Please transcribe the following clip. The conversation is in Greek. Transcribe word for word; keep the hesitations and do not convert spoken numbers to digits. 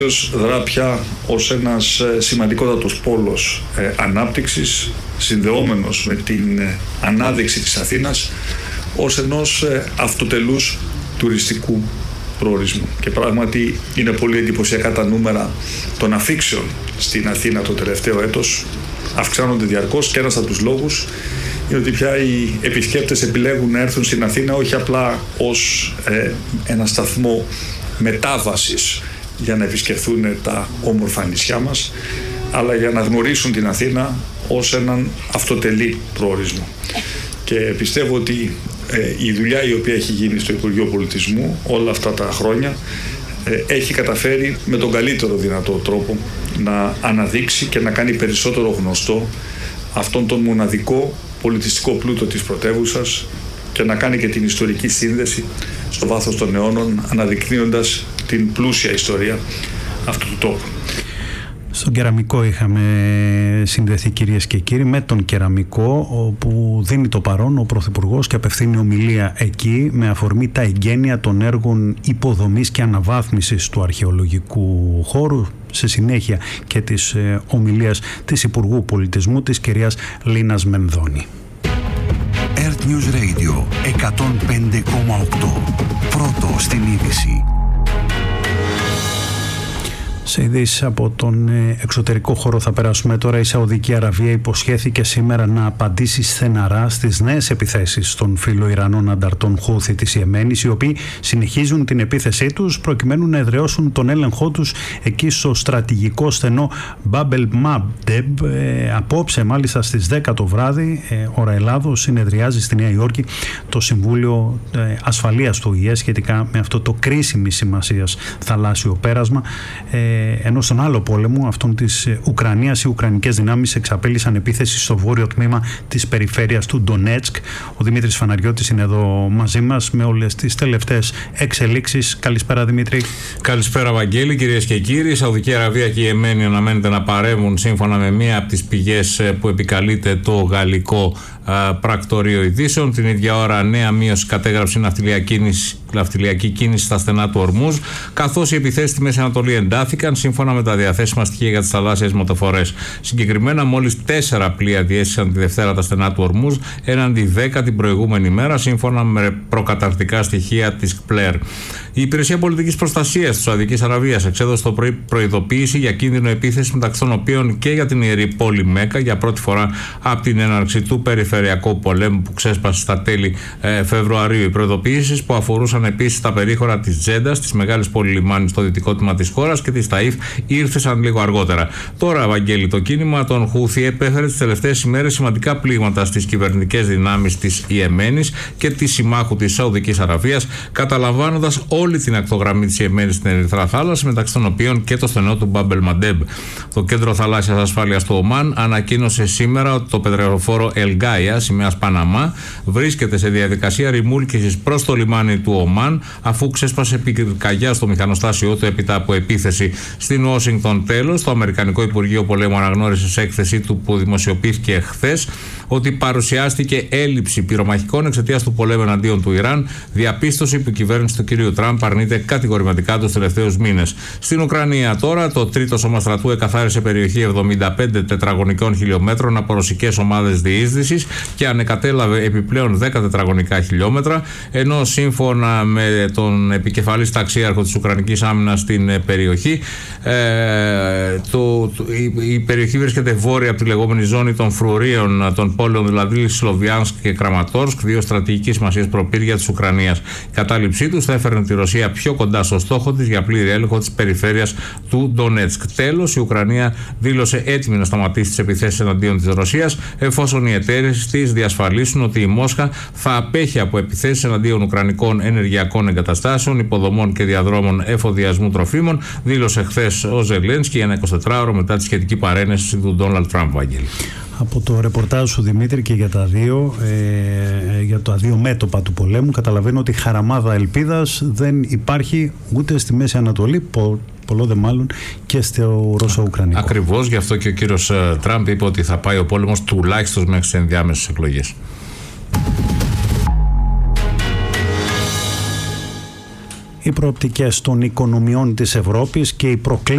δρά πια ως ένας σημαντικότατος πόλος ε, ανάπτυξης, συνδεόμενος με την ε, ανάδειξη της Αθήνας ως ενός ε, αυτοτελούς τουριστικού προορισμού. Και πράγματι είναι πολύ εντυπωσιακά τα νούμερα των αφήξεων στην Αθήνα το τελευταίο έτος. Αυξάνονται διαρκώς και ένας από τους λόγους είναι ότι πια οι επισκέπτες επιλέγουν να έρθουν στην Αθήνα όχι απλά ως ε, ένα σταθμό μετάβασης για να επισκεφθούν τα όμορφα νησιά μας, αλλά για να γνωρίσουν την Αθήνα ως έναν αυτοτελή προορισμό. Και πιστεύω ότι ε, η δουλειά η οποία έχει γίνει στο Υπουργείο Πολιτισμού όλα αυτά τα χρόνια ε, έχει καταφέρει με τον καλύτερο δυνατό τρόπο να αναδείξει και να κάνει περισσότερο γνωστό αυτόν τον μοναδικό πολιτιστικό πλούτο της πρωτεύουσας και να κάνει και την ιστορική σύνδεση στο βάθος των αιώνων, αναδεικνύοντας την πλούσια ιστορία αυτού του τόπου. Στον Κεραμικό είχαμε συνδεθεί, κυρίες και κύριοι, με τον Κεραμικό, όπου δίνει το παρόν ο Πρωθυπουργός και απευθύνει ομιλία εκεί με αφορμή τα εγγένεια των έργων υποδομής και αναβάθμισης του αρχαιολογικού χώρου, σε συνέχεια και της ε, ομιλίας της Υπουργού Πολιτισμού, της κυρίας Λίνας Μενδώνη. Earth News Radio εκατόν πέντε κόμμα οκτώ. Πρώτο στην είδηση. Σε ειδήσεις από τον εξωτερικό χώρο θα περάσουμε τώρα. Η Σαουδική Αραβία υποσχέθηκε σήμερα να απαντήσει στεναρά στις νέες επιθέσεις των φιλοϊρανών ανταρτών Χούθη της Ιεμένης, οι οποίοι συνεχίζουν την επίθεσή τους προκειμένου να εδραιώσουν τον έλεγχό τους εκεί στο στρατηγικό στενό Μπάμπελ Μάντεμπ. Ε, απόψε μάλιστα στις δέκα το βράδυ, ε, ώρα Ελλάδος, συνεδριάζει στη Νέα Υόρκη το Συμβούλιο ε, Ασφαλείας του Ο Η Ε σχετικά με αυτό το κρίσιμη σημασίας θαλάσσιο πέρασμα. Ε, ενώ στον άλλο πόλεμο, αυτόν της Ουκρανίας, οι ουκρανικές δυνάμεις εξαπέλυσαν επίθεση στο βόρειο τμήμα της περιφέρειας του Ντονέτσκ. Ο Δημήτρης Φαναριώτης είναι εδώ μαζί μας με όλες τις τελευταίες εξελίξεις. Καλησπέρα, Δημήτρη. Καλησπέρα, Βαγγέλη. Κυρίες και κύριοι, η Σαουδική Αραβία και η Ιεμένη αναμένεται να παρέμβουν σύμφωνα με μία από τις πηγές που επικαλείται το γαλλικό πρακτορείο ειδήσεων. Την ίδια ώρα, νέα μείωση κατέγραψε η ναυτιλιακή κίνηση στα στενά του Ορμούζ, καθώς οι επιθέσεις στη Μέση Ανατολή εντάθηκαν σύμφωνα με τα διαθέσιμα στοιχεία για τις θαλάσσιες μεταφορές. Συγκεκριμένα, μόλις τέσσερα πλοία διέστησαν τη Δευτέρα τα στενά του Ορμούζ, έναντι δέκα την προηγούμενη μέρα, σύμφωνα με προκαταρκτικά στοιχεία της ΚΠΛΕΡ. Η Υπηρεσία Πολιτικής Προστασίας της Σαουδικής Αραβίας εξέδωσε το πρωί προειδοποίηση για κίνδυνο επίθεση, μεταξύ των οποίων και για την ιερή πόλη Μέκα, για πρώτη φορά από την έναρξη του περιφερειακού πολέμου που ξέσπασε στα τέλη ε, Φεβρουαρίου. Οι προειδοποιήσεις που αφορούσαν επίσης τα περίχωρα της Τζέντας, της μεγάλης πόλης λιμάνι στο δυτικό τμήμα της χώρας, και της Ταΐφ ήρθαν λίγο αργότερα. Τώρα, Βαγγέλη, το κίνημα των Χούθι επέφερε τις τελευταίες ημέρες σημαντικά πλήγματα στις κυβερνητικές δυνάμεις της Ιεμένης και τη συμμάχου της Σαουδικής Αραβίας, καταλαμβάνοντας όλη την ακτογραμμή της Ιεμένης στην Ερυθρά Θάλασσα, μεταξύ των οποίων και το στενό του Μπάμπελ Μαντέμπ. Το Κέντρο Θαλάσσιας Ασφάλειας του Ομάν ανακοίνωσε σήμερα ότι το πετρελαιοφόρο Ελγκάια, σημαίας Παναμά, βρίσκεται σε διαδικασία ρημούλκησης προς το λιμάνι του Ομάν, αφού ξέσπασε πυρκαγιά στο μηχανοστάσιό του έπειτα από επίθεση στην Ουάσιγκτον. Τέλος, το Αμερικανικό Υπουργείο Πολέμου αναγνώρισε σε έκθεσή του που δημοσιοποιήθηκε χθες ότι παρουσιάστηκε έλλειψη πυρομαχικών εξαιτίας του πολέμου εναντίον του Ιράν, διαπίστωση που η κυβέρνηση του κ. Τραμπ αρνείται κατηγορηματικά τους τελευταίους μήνες. Στην Ουκρανία τώρα, το τρίτο σώμα στρατού εκαθάρισε περιοχή εβδομήντα πέντε τετραγωνικών χιλιόμετρων από ρωσικές ομάδες διείσδυσης και ανεκατέλαβε επιπλέον δέκα τετραγωνικά χιλιόμετρα, ενώ σύμφωνα με τον επικεφαλής ταξίαρχο της Ουκρανικής άμυνας στην περιοχή, ε, το, το, η, η περιοχή βρίσκεται βόρεια από τη λεγόμενη ζώνη των φρουρίων των πόλεων, δηλαδή Σλοβιάνσκ και Κραματόρσκ, δύο στρατηγικής σημασίας προπύρια της Ουκρανίας. Η κατάληψή τους θα έφερνε τη Ρωσία πιο κοντά στο στόχο της για πλήρη έλεγχο της περιφέρειας του Ντονέτσκ. Τέλος, η Ουκρανία δήλωσε έτοιμη να σταματήσει τις επιθέσεις εναντίον της Ρωσίας, εφόσον οι εταίρες της διασφαλίσουν ότι η Μόσχα θα απέχει από επιθέσεις εναντίον ουκρανικών ενεργειακών εγκαταστάσεων, υποδομών και διαδρόμων εφοδιασμού τροφίμων, δήλωσε χθες ο Ζελένσκι ένα εικοσιτετράωρο μετά τη σχετική παρένεση του Ντόναλντ Τραμπ. Βαγγέλη. Από το ρεπορτάζ σου, Δημήτρη, και για τα δύο, ε, για τα δύο μέτωπα του πολέμου, καταλαβαίνω ότι χαραμάδα ελπίδας δεν υπάρχει ούτε στη Μέση Ανατολή, πο, πολλό δε μάλλον και στο Ρώσο-Ουκρανικό. Ακριβώς, γι' αυτό και ο κύριος Τραμπ είπε ότι θα πάει ο πόλεμος τουλάχιστον μέχρι τις ενδιάμεσες εκλογές. Οι προοπτικές των οικονομιών της Ευρώπης και οι προκλήσεις